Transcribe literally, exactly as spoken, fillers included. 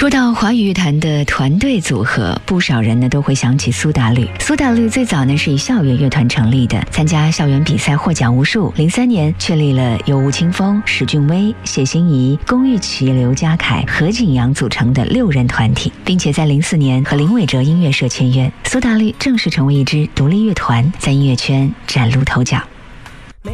说到华语乐坛的团队组合，不少人呢都会想起苏打绿。苏打绿最早呢是以校园乐团成立的，参加校园比赛获奖无数。零三年确立了由吴青峰、史俊威、谢欣怡、龚玉琪、刘家凯、何景阳组成的六人团体，并且在零四年和林伟哲音乐社签约，苏打绿正式成为一支独立乐团，在音乐圈崭露头角。